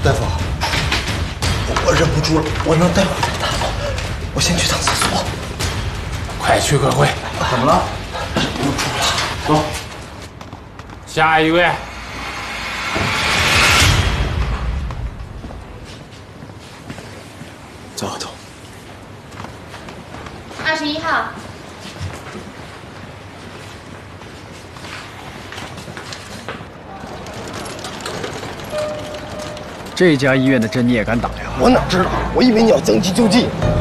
大夫，我忍不住了，我能待会儿再打吗？我先去趟厕所。 快去个会。 怎么了？忍不住了。走。 下一位。 走走。 21号。 这家医院的针你也敢打呀？ 我哪知道？我以为你要将计就计。